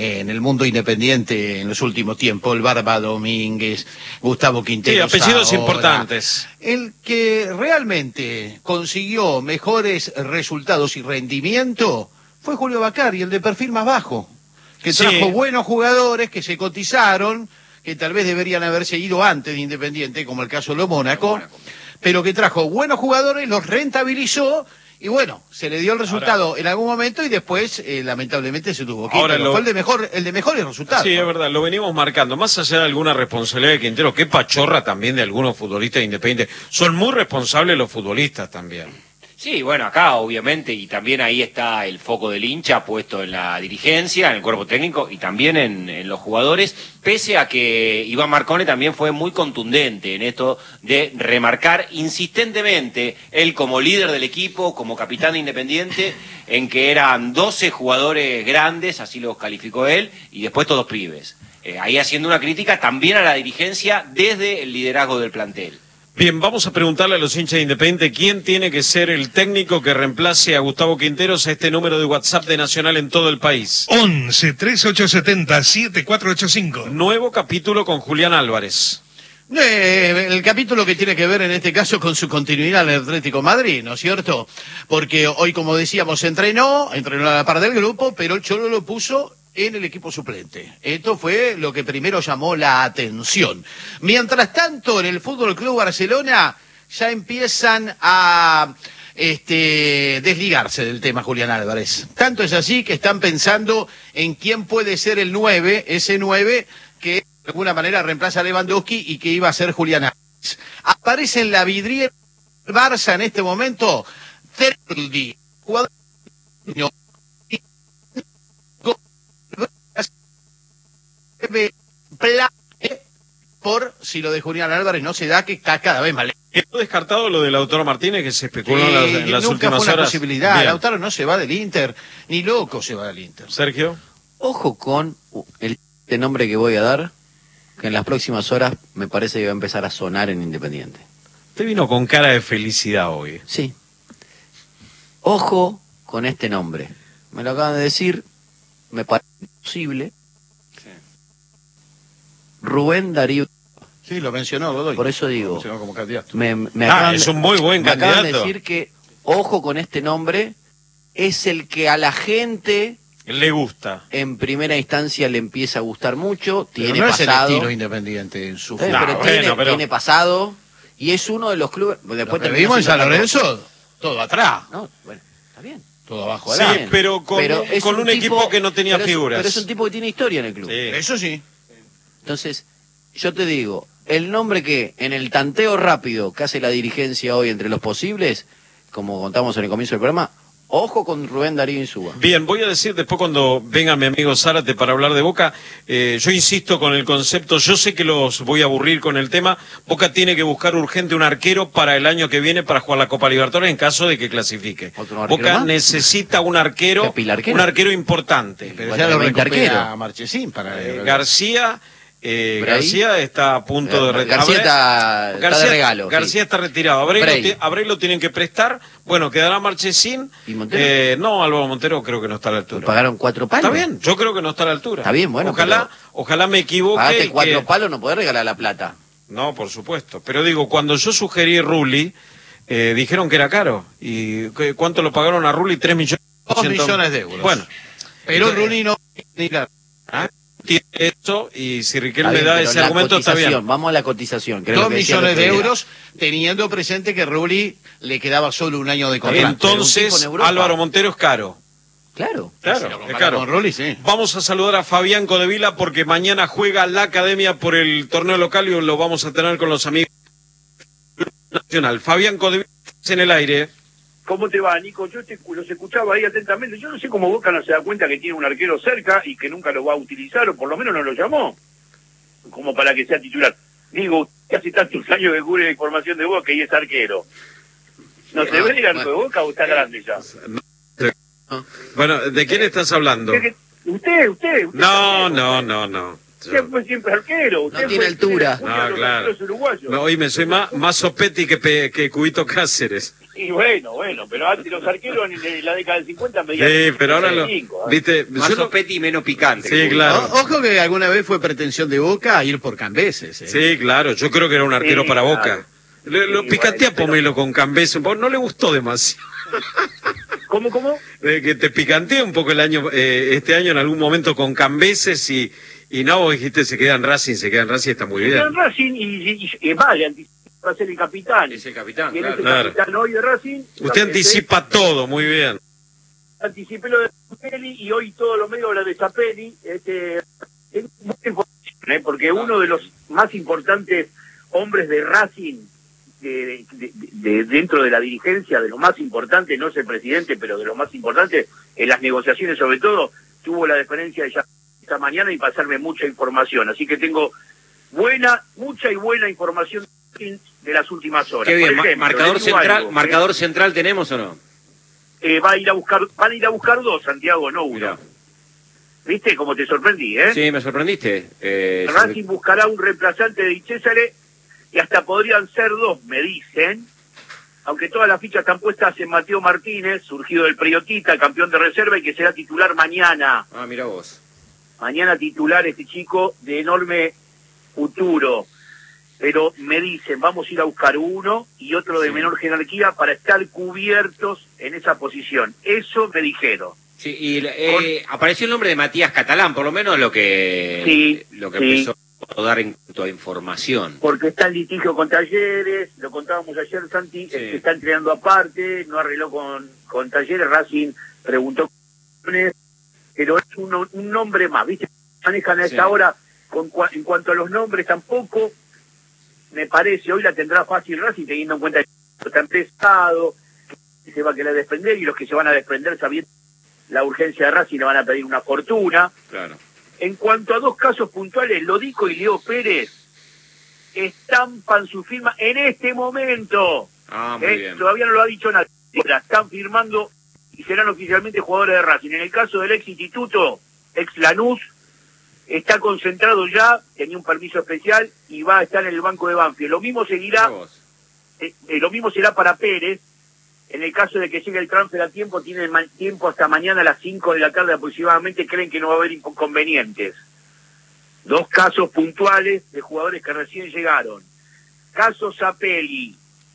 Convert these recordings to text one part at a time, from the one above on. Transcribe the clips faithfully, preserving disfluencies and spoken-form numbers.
en el mundo independiente en los últimos tiempos, el Barba Domínguez, Gustavo Quintero. Sí, apellidos Saola, importantes. El que realmente consiguió mejores resultados y rendimiento fue Julio Bacari, el de perfil más bajo, que Sí. trajo buenos jugadores que se cotizaron, que tal vez deberían haberse ido antes de Independiente, como el caso de lo Mónaco, Mónaco. pero que trajo buenos jugadores, los rentabilizó. Y bueno, se le dio el resultado Ahora, en algún momento y después, eh, lamentablemente, se tuvo que ir. Ahora Pero lo- fue el de, mejor, el de mejores resultados. Sí, es verdad, lo venimos marcando. Más allá de alguna responsabilidad de Quintero, qué pachorra también de algunos futbolistas independientes. Son muy responsables los futbolistas también. Sí, bueno, acá obviamente, y también ahí está el foco del hincha puesto en la dirigencia, en el cuerpo técnico y también en, en los jugadores, pese a que Iván Marcone también fue muy contundente en esto de remarcar insistentemente, él como líder del equipo, como capitán de Independiente, en que eran doce jugadores grandes, así los calificó él, y después todos pibes. Eh, ahí haciendo una crítica también a la dirigencia desde el liderazgo del plantel. Bien, vamos a preguntarle a los hinchas de Independiente quién tiene que ser el técnico que reemplace a Gustavo Quinteros a este número de WhatsApp de Nacional en todo el país. once, treinta y ocho setenta, setenta y cuatro ochenta y cinco. Nuevo capítulo con Julián Álvarez. Eh, el capítulo que tiene que ver en este caso con su continuidad en el Atlético Madrid, ¿no es cierto? Porque hoy, como decíamos, entrenó, entrenó a la par del grupo, pero el Cholo lo puso en el equipo suplente. Esto fue lo que primero llamó la atención. Mientras tanto, en el Fútbol Club Barcelona ya empiezan a este, desligarse del tema Julián Álvarez. Tanto es así que están pensando en quién puede ser el nueve, ese nueve que de alguna manera reemplaza a Lewandowski y que iba a ser Julián Álvarez. Aparece en la vidriera del Barça en este momento Cerdi, jugador por si lo de Julián Álvarez no se da, que está cada vez más lejos. ¿Quedó descartado lo de Lautaro Martínez que se especuló en las, en Sí, las nunca últimas fue una horas? posibilidad. Bien. Lautaro no se va del Inter, ni loco se va del Inter. Sergio. Ojo con el este nombre que voy a dar, que en las próximas horas me parece que va a empezar a sonar en Independiente. Usted vino con cara de felicidad hoy. Sí. Ojo con este nombre. Me lo acaban de decir, me parece posible. Rubén Darío. Sí, lo mencionó Godoy. Por eso Lo digo, mencionó como candidato. me, me Ah, acaban es de- un muy buen me acaban de candidato. decir que ojo con este nombre, es el que a la gente Le gusta. en primera instancia le empieza a gustar mucho, Pero tiene no es el pasado, estilo Independiente en su eh, fútbol. No, pero, bueno, tiene, pero- tiene pasado y es uno de los clubes. Lo Después que terminó vimos en siendo San otra cosa. Lorenzo, todo atrás, No, bueno, está bien. todo abajo Sí, adelante. pero con, Pero es con un, equipo tipo- que no tenía pero es- figuras. pero es un tipo que tiene historia en el club. Sí. Eso sí. Entonces, yo te digo, el nombre que en el tanteo rápido que hace la dirigencia hoy entre los posibles, como contamos en el comienzo del programa, ojo con Rubén Darío Insúa. Bien, voy a decir después cuando venga mi amigo Zárate para hablar de Boca, eh, yo insisto con el concepto, yo sé que los voy a aburrir con el tema, Boca tiene que buscar urgente un arquero para el año que viene para jugar la Copa Libertadores en caso de que clasifique. ¿Otro arquero Boca más? necesita un arquero, ¿Qué pila arquero? un arquero importante. Pero Igual ya lo de veinte recupera arquero. Marchesín para Eh, García... Eh, Bray. García está a punto de retirar. García está, está de regalo. García sí. está retirado. A Bray, Bray. lo, ti- a Bray lo tienen que prestar. Bueno, quedará Marchesín. ¿Y Montero? Eh, no, Álvaro Montero creo que no está a la altura. Pagaron cuatro palos. Está bien, yo creo que no está a la altura. Está bien, bueno, Ojalá, pero- ojalá me equivoque. Pagaste y cuatro que- palos, no podés regalar la plata. No, por supuesto. Pero digo, cuando yo sugerí Rulli, eh, dijeron que era caro. ¿Y qué- cuánto lo pagaron a Rulli? Tres millones. Dos millones de euros. Bueno, Pero entonces- Rulli no ni la- tiene esto y si Riquelme Está bien, da pero ese la argumento está cotización, bien. Vamos a la cotización. que es lo dos que decía el millones de otro día. euros, teniendo presente que Rulli le quedaba solo un año de contrato. Entonces, pero un tipo en Europa. Álvaro Montero es caro. Claro. Si lo Claro, es compara caro. con Rulli, sí. Vamos a saludar a Fabián Codevila porque mañana juega la academia por el torneo local y lo vamos a tener con los amigos nacional. Fabián Codevila en el aire. ¿Cómo te va, Nico? Yo te, los escuchaba ahí atentamente. Yo no sé cómo Boca no se da cuenta que tiene un arquero cerca y que nunca lo va a utilizar, o por lo menos no lo llamó, como para que sea titular. Digo, usted hace tantos años que cubre la información de Boca y es arquero. ¿No se ve el arco de Boca o está grande ya? Bueno, ¿de quién estás hablando? Usted, usted, usted. usted No, es arquero, no, usted. no, no. Usted fue siempre arquero. Usted tiene fue altura. uno de No, los claro. arqueros uruguayos. No, oíme, soy más, más Sopetti que, pe- que Cubito Cáceres. Y bueno, bueno, pero antes los arqueros en la década del cincuenta medían... Sí, pero ahora lo... cinco, ¿eh? ¿Viste? Más Yo lo- sopetti y menos picante. Sí, claro. O- Ojo que alguna vez fue pretensión de Boca ir por Cambeses. ¿eh? Sí, claro, yo creo que era un arquero Sí, para claro. Boca. Lo, lo Sí, picantea bueno, pero- Pomelo con Cambeses, no le gustó demasiado. ¿Cómo, cómo? Eh, que te picantea un poco el año, eh, este año en algún momento con Cambeses y, y no, vos dijiste se queda en Racing, se queda en Racing, está muy bien. En Racing y, y, y, y vale, anticipó a ser el capitán. Es el capitán, Y en claro. ese Claro. capitán hoy de Racing... Usted anticipa todo, muy bien. Anticipé lo de Zapelli y hoy todos los medios hablan de Zapelli. Este, es muy importante, ¿eh? Porque uno de los más importantes hombres de Racing, de, de- de- dentro de la dirigencia, de lo más importante, no es el presidente, pero de lo más importante, en las negociaciones sobre todo, tuvo la deferencia de llamar esta mañana y pasarme mucha información. Así que tengo buena, mucha y buena información de las últimas horas. Qué bien, Por ma- ejemplo, marcador le digo central, algo, ¿eh? marcador central tenemos o no? Eh, va a ir a buscar, van a ir a buscar dos, Santiago, no uno. Mirá. ¿Viste? Como te sorprendí, ¿eh? Sí, me sorprendiste. Eh, Racing buscará un reemplazante de Di Césare y hasta podrían ser dos, me dicen. Aunque todas las fichas están puestas en Mateo Martínez, surgido del Priotita, campeón de reserva y que será titular mañana. Ah, mira vos. Mañana titular este chico de enorme futuro. Pero me dicen, vamos a ir a buscar uno y otro de Sí. menor jerarquía para estar cubiertos en esa posición. Eso me dijeron. Sí, y eh, apareció el nombre de Matías Catalán, por lo menos lo que Sí, lo que sí. empezó a dar en cuanto a información. Porque está en litigio con Talleres, lo contábamos ayer, Santi, Sí. el que está entrenando aparte, no arregló con, con Talleres, Racing preguntó, pero es un, un nombre más, ¿viste? Manejan a esta Sí. hora, con, cua- en cuanto a los nombres tampoco, me parece, hoy la tendrá fácil Racing, teniendo en cuenta que está empezado, que se va a querer desprender, y los que se van a desprender sabiendo la urgencia de Racing le van a pedir una fortuna. Claro. En cuanto a dos casos puntuales, Lodico y Leo Pérez estampan su firma en este momento. Ah, muy Eh, bien. Todavía no lo ha dicho nadie. Ahora están firmando y serán oficialmente jugadores de Racing. En el caso del ex instituto, ex Lanús, está concentrado ya, tenía un permiso especial y va a estar en el banco de Banfield. Lo mismo seguirá, Mirá vos. eh, eh, lo mismo será para Pérez. En el caso de que llegue el transfer a tiempo, tienen ma- tiempo hasta mañana a las cinco de la tarde aproximadamente, creen que no va a haber inconvenientes. Dos casos puntuales de jugadores que recién llegaron. Caso Zapelli.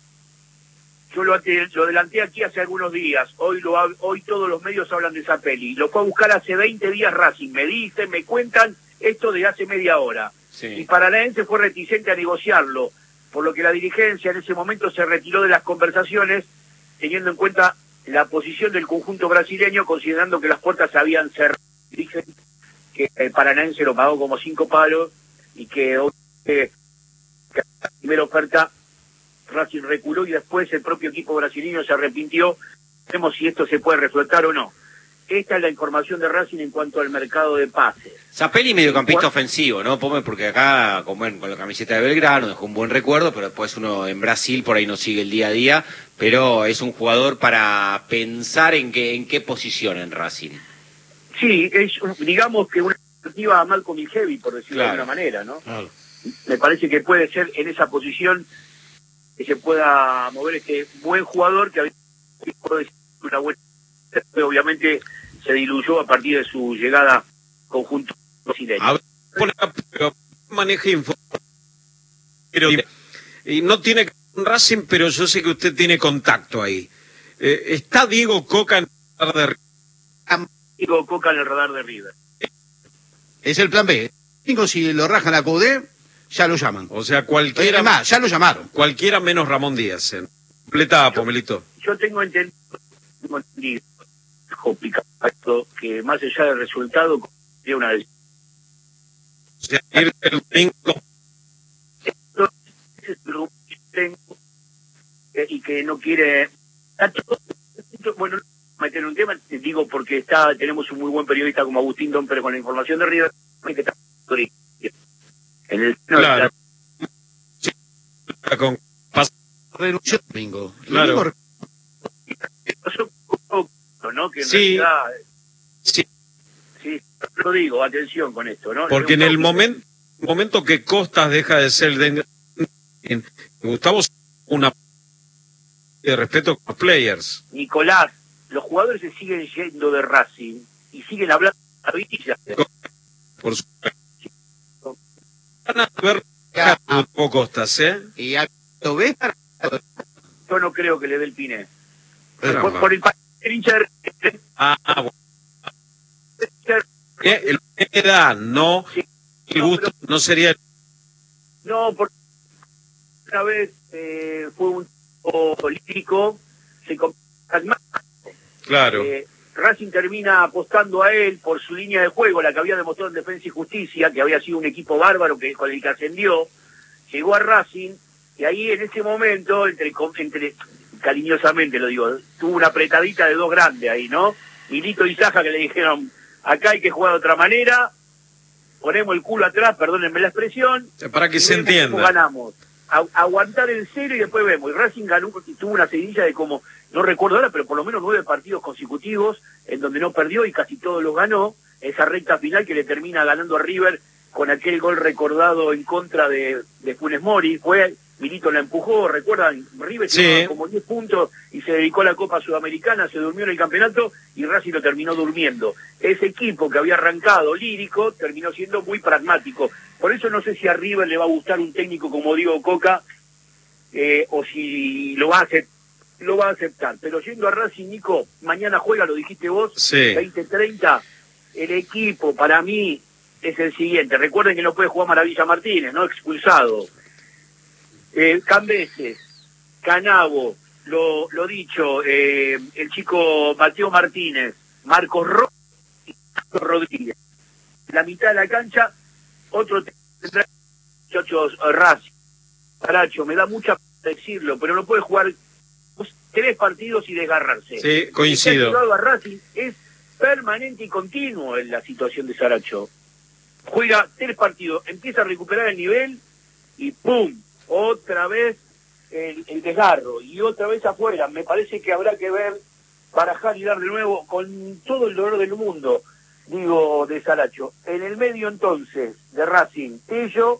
Yo lo, ate- lo adelanté aquí hace algunos días. Hoy lo hab- hoy todos los medios hablan de Zapelli. Lo fue a buscar hace veinte días Racing. Me dicen, me cuentan esto de hace media hora. Y Sí. Paranaense fue reticente a negociarlo, por lo que la dirigencia en ese momento se retiró de las conversaciones, teniendo en cuenta la posición del conjunto brasileño, considerando que las puertas se habían cerrado. Dicen que el Paranaense lo pagó como cinco palos y que, eh, que la primera oferta Racing reculó y después el propio equipo brasileño se arrepintió. Vemos si esto se puede reflotar o no. Esta es la información de Racing en cuanto al mercado de pases. Zapelli mediocampista ¿Cuál? ofensivo, ¿no? Pome, porque acá, con, bueno, con la camiseta de Belgrano, dejó un buen recuerdo, pero después uno en Brasil por ahí no sigue el día a día, pero es un jugador para pensar en qué, en qué posición en Racing. Sí, es digamos que una alternativa a Malcolm y Heavy, por decirlo Claro. de alguna manera, ¿no? Claro. Me parece que puede ser en esa posición que se pueda mover este buen jugador que había una buena, obviamente se diluyó a partir de su llegada al conjunto brasileño. A ver, pone acá, pero maneja info. Pero, y no tiene Racing, pero yo sé que usted tiene contacto ahí. Eh, ¿Está Diego Coca en el radar de... Diego Coca en el radar de River. Es el plan B. Digo, si lo rajan a Cudé, ya lo llaman. O sea, Era cualquiera más, ya lo llamaron. cualquiera menos Ramón Díaz. Eh. Completa, Pomelito. Yo tengo entendido, tengo entendido, Picado, que más allá del resultado, sería una decisión. O sea, ir el domingo. Ese es el rumor que tengo, eh, y que no quiere está todo- bueno, no meter en un tema, te digo porque está tenemos un muy buen periodista como Agustín Domper con la información de River que está en el Claro. Con, Renunció el domingo. El Claro. domingo pasó con Coco, ¿no? Que en Sí. realidad, sí, sí, lo digo, atención con esto, ¿no? porque en el momento, momento que Costas deja de ser el de Gustavo, una de respeto con los players. Nicolás, los jugadores se siguen yendo de Racing y siguen hablando de la Villa. Por su... Van a ver un poco Costas, ¿eh? Y a lo ves para... Yo no creo que le dé el Piné. Caramba. Por, por el, el hincha de... Ah, bueno. El Piné da, no, el gusto no sería... No, porque una vez eh, fue un tipo político, se Claro. eh, Racing termina apostando a él por su línea de juego, la que había demostrado en Defensa y Justicia, que había sido un equipo bárbaro que con el que ascendió, llegó a Racing, y ahí en ese momento, entre, entre cariñosamente lo digo, tuvo una apretadita de dos grandes ahí, ¿no? Milito y Saja, que le dijeron, acá hay que jugar de otra manera, ponemos el culo atrás, perdónenme la expresión, para que se entienda. Ganamos. A, aguantar el cero y después vemos. Y Racing ganó, tuvo una seguidilla de como, no recuerdo ahora, pero por lo menos nueve partidos consecutivos en donde no perdió y casi todos los ganó. Esa recta final que le termina ganando a River con aquel gol recordado en contra de, de Funes Mori. Fue, Milito la empujó, recuerdan, River sí. Llevaba como diez puntos y se dedicó a la Copa Sudamericana, se durmió en el campeonato y Racing lo terminó durmiendo. Ese equipo que había arrancado lírico terminó siendo muy pragmático. Por eso no sé si a River le va a gustar un técnico como Diego Coca eh, o si lo va a hacer, lo va a aceptar. Pero yendo a Racing, Nico, mañana juega, lo dijiste vos, sí. veinte treinta, el equipo para mí es el siguiente. Recuerden que no puede jugar Maravilla Martínez, ¿no? Expulsado. Eh, Cambeses, Canavo, lo, lo dicho, eh, el chico Mateo Martínez, Marcos Ro y Marcos Rodríguez. La mitad de la cancha, otro muchachos, Racing, Saracho, me da mucha pena decirlo, pero no puede jugar tres partidos y desgarrarse. Sí, coincido. El que ha a Racing es permanente y continuo en la situación de Saracho. Juega tres partidos, empieza a recuperar el nivel y ¡pum! Otra vez el, el desgarro y otra vez afuera. Me parece que habrá que ver, barajar y dar de nuevo con todo el dolor del mundo, digo, de Saracho. En el medio entonces de Racing, Tello,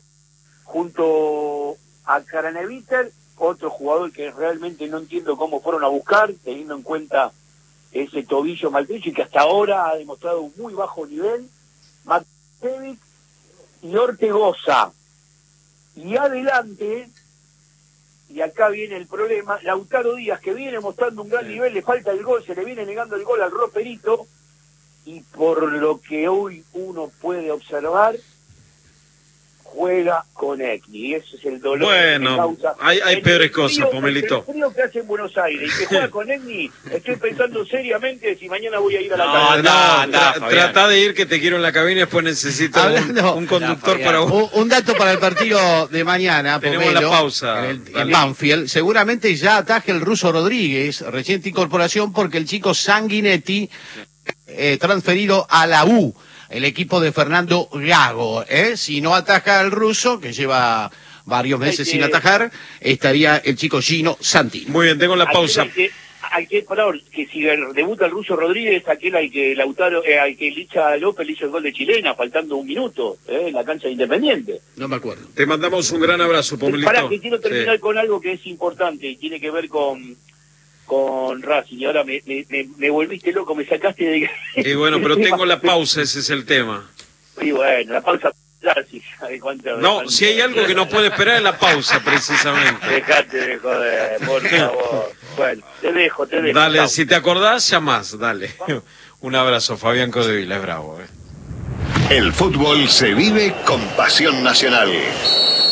junto a Caraneviter, otro jugador que realmente no entiendo cómo fueron a buscar, teniendo en cuenta ese tobillo maltrecho y que hasta ahora ha demostrado un muy bajo nivel, Matevic y Ortegoza. Y adelante, y acá viene el problema, Lautaro Díaz, que viene mostrando un gran nivel, le falta el gol, se le viene negando el gol al Roperito, y por lo que hoy uno puede observar, juega con Egni, y ese es el dolor bueno, que causa. hay, hay peores cosas, Pomelito. El frío que hace en Buenos Aires y que juega con Egni, estoy pensando seriamente si mañana voy a ir a la no, cabina. no, anda, tra trata de ir, que te quiero en la cabina y después necesito Hablando, un, un conductor anda, para vos. Un, un dato para el partido de mañana, Tenemos Pomelo, la pausa. en, el, en Dale. Banfield. Seguramente ya ataje el ruso Rodríguez, reciente incorporación, porque el chico Sanguinetti, eh, transferido a la U, el equipo de Fernando Gago, ¿eh? Si no ataja al ruso, que lleva varios meses sin atajar, estaría el chico Gino Santi. Muy bien, tengo la pausa. Aquel al que, al que, perdón, que si debuta el ruso Rodríguez, aquel al que Lautaro, eh, al que Licha López le hizo el gol de Chilena, faltando un minuto, eh, en la cancha de Independiente. No me acuerdo. Te mandamos un gran abrazo, Pomelito. Para que quiero terminar Sí. con algo que es importante y tiene que ver con con Racing, y ahora me, me, me, me volviste loco, me sacaste de... Y bueno, pero tengo la pausa, ese es el tema. Y bueno, la pausa... Sí, ¿sabe cuánto? No, si hay algo que no puede esperar es la pausa, precisamente. Dejate de joder, por favor. Bueno, te dejo, te dejo. Dale, Chau. si te acordás, llamás, dale. Un abrazo, Fabián Codevila, es bravo. Eh. El fútbol se vive con pasión nacional.